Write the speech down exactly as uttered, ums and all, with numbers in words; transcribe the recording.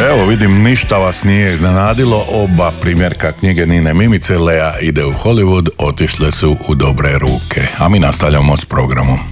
Evo vidim, ništa vas nije iznenadilo, oba primjerka knjige Nine Mimice, Lea ide u Hollywood, otišle su u dobre ruke. A mi nastavljamo s programom.